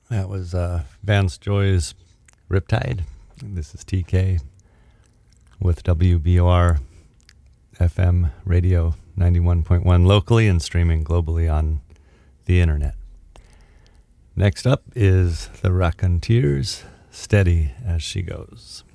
That was Vance Joy's Riptide. This is TK with WBOR FM radio 91.1 locally and streaming globally on the internet. Next up is the Raconteurs, Steady as She Goes.